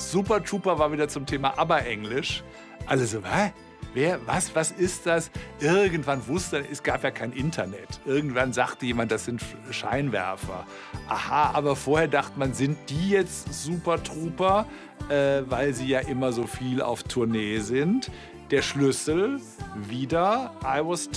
Super Trooper war wieder zum Thema Aber-Englisch. Alle so, hä? Wer, was ist das? Irgendwann wusste, es gab ja kein Internet. Irgendwann sagte jemand, das sind Scheinwerfer. Aha, aber vorher dachte man, sind die jetzt Super Trooper, weil sie ja immer so viel auf Tournee sind. Der Schlüssel wieder, I was